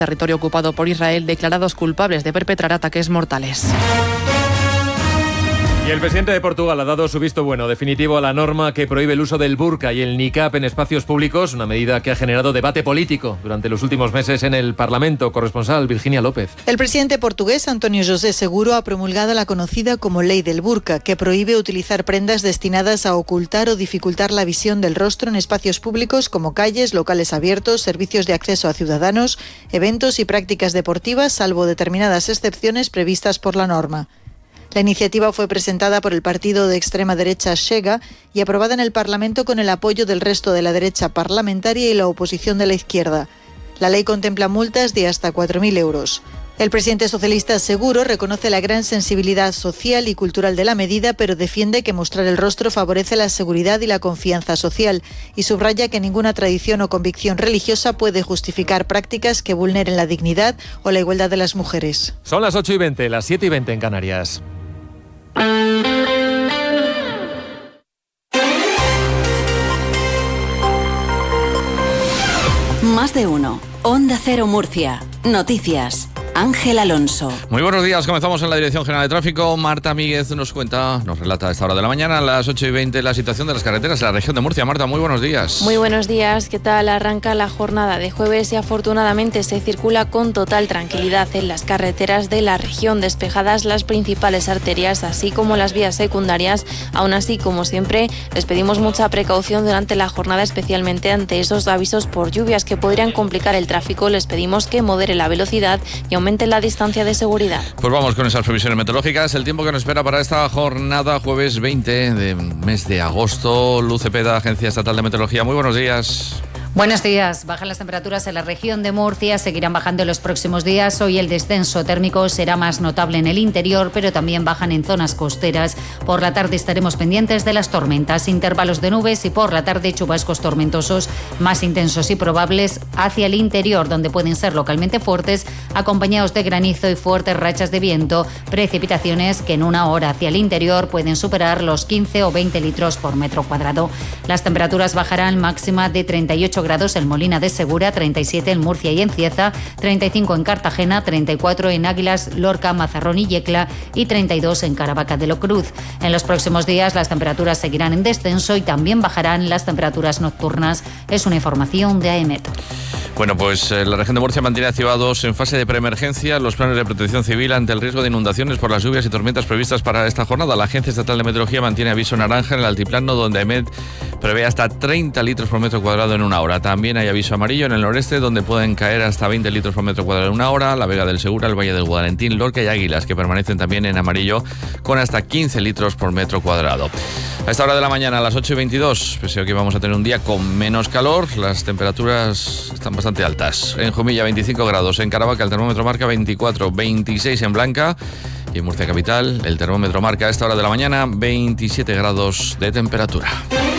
territorio ocupado por Israel, declarados culpables de perpetrar ataques mortales. Y el presidente de Portugal ha dado su visto bueno definitivo a la norma que prohíbe el uso del burka y el niqab en espacios públicos, una medida que ha generado debate político durante los últimos meses en el Parlamento. Corresponsal Virginia López. El presidente portugués António José Seguro ha promulgado la conocida como Ley del Burka, que prohíbe utilizar prendas destinadas a ocultar o dificultar la visión del rostro en espacios públicos como calles, locales abiertos, servicios de acceso a ciudadanos, eventos y prácticas deportivas, salvo determinadas excepciones previstas por la norma. La iniciativa fue presentada por el partido de extrema derecha Chega y aprobada en el Parlamento con el apoyo del resto de la derecha parlamentaria y la oposición de la izquierda. La ley contempla multas de hasta 4.000 euros. El presidente socialista Seguro reconoce la gran sensibilidad social y cultural de la medida, pero defiende que mostrar el rostro favorece la seguridad y la confianza social y subraya que ninguna tradición o convicción religiosa puede justificar prácticas que vulneren la dignidad o la igualdad de las mujeres. Son las 8:20, las 7:20 en Canarias. Más de uno. Onda Cero Murcia. Noticias. Ángel Alonso. Muy buenos días, comenzamos en la Dirección General de Tráfico. Marta Míguez nos relata a esta hora de la mañana, a las 8:20, la situación de las carreteras en la región de Murcia. Marta, muy buenos días. Muy buenos días, ¿qué tal? Arranca la jornada de jueves y afortunadamente se circula con total tranquilidad en las carreteras de la región, despejadas las principales arterias, así como las vías secundarias. Aún así, como siempre, les pedimos mucha precaución durante la jornada, especialmente ante esos avisos por lluvias que podrían complicar el tráfico. Les pedimos que modere la velocidad y aumente la distancia de seguridad. Pues vamos con esas previsiones meteorológicas. El tiempo que nos espera para esta jornada, jueves 20 de mes de agosto. Luz Cepeda, Agencia Estatal de Meteorología. Muy buenos días. Buenos días. Bajan las temperaturas en la región de Murcia, seguirán bajando en los próximos días. Hoy el descenso térmico será más notable en el interior, pero también bajan en zonas costeras. Por la tarde estaremos pendientes de las tormentas, intervalos de nubes y por la tarde chubascos tormentosos más intensos y probables hacia el interior, donde pueden ser localmente fuertes, acompañados de granizo y fuertes rachas de viento, precipitaciones que en una hora hacia el interior pueden superar los 15 o 20 litros por metro cuadrado. Las temperaturas bajarán máxima de 38 grados en Molina de Segura, 37 en Murcia y en Cieza, 35 en Cartagena, 34 en Águilas, Lorca, Mazarrón y Yecla y 32 en Caravaca de la Cruz. En los próximos días las temperaturas seguirán en descenso y también bajarán las temperaturas nocturnas. Es una información de AEMET. Bueno, pues la región de Murcia mantiene activados en fase de preemergencia los planes de protección civil ante el riesgo de inundaciones por las lluvias y tormentas previstas para esta jornada. La Agencia Estatal de Meteorología mantiene aviso naranja en el altiplano, donde AEMET prevé hasta 30 litros por metro cuadrado en una hora. También hay aviso amarillo en el noreste, donde pueden caer hasta 20 litros por metro cuadrado en una hora. La Vega del Segura, el Valle del Guadalentín, Lorca y Águilas, que permanecen también en amarillo con hasta 15 litros por metro cuadrado. A esta hora de la mañana, a las 8:22, pese a que vamos a tener un día con menos calor, las temperaturas están bastante altas. En Jumilla 25 grados, en Caravaca el termómetro marca 24, 26 en Blanca y en Murcia capital el termómetro marca a esta hora de la mañana 27 grados de temperatura.